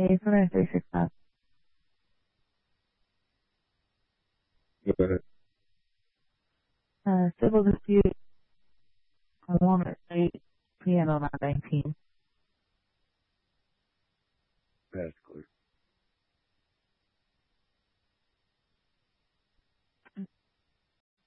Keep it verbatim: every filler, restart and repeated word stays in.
Hey, for nine three six five. Go ahead. Uh, civil dispute on Walnut Street, P N O nine nineteen. That's clear.